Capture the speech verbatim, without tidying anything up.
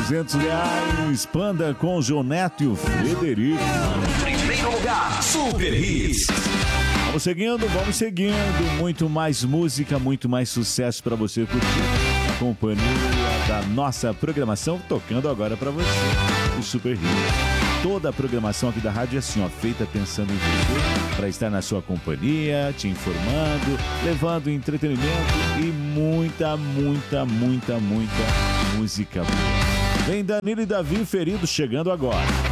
duzentos reais. Panda com João Neto e o Frederico. Primeiro lugar, Super Hits. Vamos seguindo, vamos seguindo. Muito mais música, muito mais sucesso para você curtir. A companhia da nossa programação tocando agora para você. O Super Hits. Toda a programação aqui da rádio é assim, ó, feita pensando em você, para estar na sua companhia, te informando, levando entretenimento e muita, muita, muita, muita música boa. Vem Danilo e Davi Ferido chegando agora.